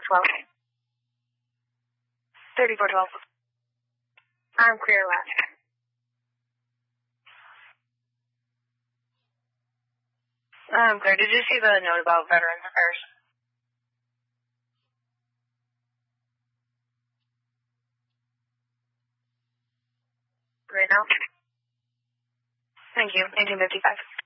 12. 3412. I'm clear left. I'm clear. Did you see the note about Veterans Affairs? Right now? Thank you. 1855.